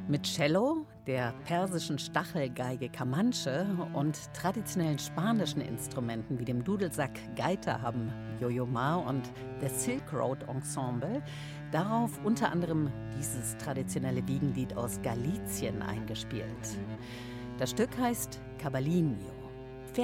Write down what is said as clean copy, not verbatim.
Mit Cello, der persischen Stachelgeige Kamanche und traditionellen spanischen Instrumenten wie dem Dudelsack Gaita haben Yo-Yo Ma und The Silk Road Ensemble darauf unter anderem dieses traditionelle Wiegenlied aus Galizien eingespielt. Das Stück heißt Caballinho.